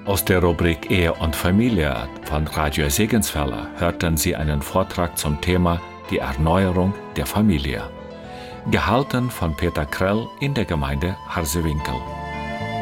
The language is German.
Aus der Rubrik Ehe und Familie von Radio Segenswelle hörten Sie einen Vortrag zum Thema Die Erneuerung der Familie. Gehalten von Peter Krell in der Gemeinde Harsewinkel.